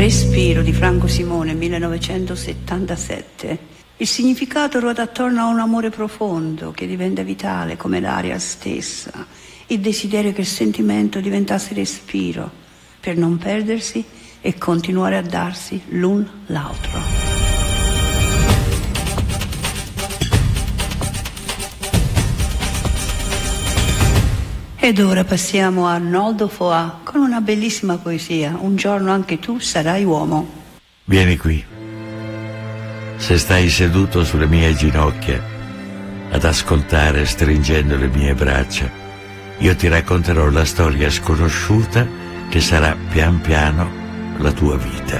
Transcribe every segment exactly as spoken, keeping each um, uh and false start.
Respiro di Franco Simone, millenovecentosettantasette. Il significato ruota attorno a un amore profondo che diventa vitale come l'aria stessa, il desiderio che il sentimento diventasse respiro per non perdersi e continuare a darsi l'un l'altro. Ed ora passiamo a Arnoldo Foà con una bellissima poesia. Un giorno anche tu sarai uomo. Vieni qui. Se stai seduto sulle mie ginocchia ad ascoltare stringendo le mie braccia, io ti racconterò la storia sconosciuta che sarà pian piano la tua vita.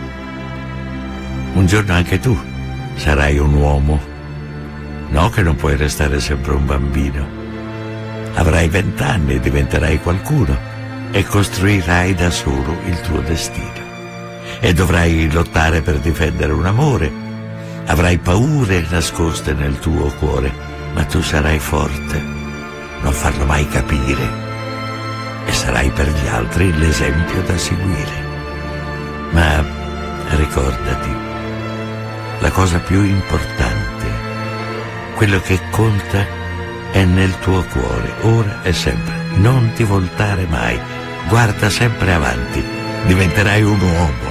Un giorno anche tu sarai un uomo. No che non puoi restare sempre un bambino. Avrai vent'anni e diventerai qualcuno e costruirai da solo il tuo destino. E dovrai lottare per difendere un amore. Avrai paure nascoste nel tuo cuore, ma tu sarai forte, non farlo mai capire, e sarai per gli altri l'esempio da seguire. Ma ricordati, la cosa più importante, quello che conta è nel tuo cuore, ora e sempre. Non ti voltare mai, guarda sempre avanti, diventerai un uomo.